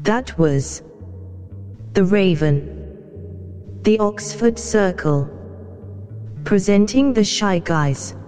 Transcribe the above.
That was The Raven, the Oxford Circle, presenting The Shy Guys.